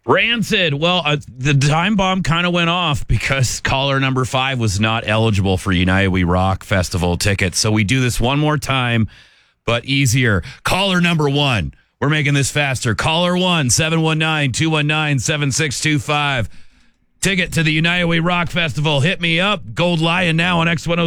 Rancid. Well, the time bomb kind of went off because caller number 5 was not eligible for United We Rock Festival tickets. So we do this one more time, but easier. Caller number 1. We're making this faster. Caller 1, 719-219-7625. Ticket to the United We Rock Festival. Hit me up. Gold Lion now on X106.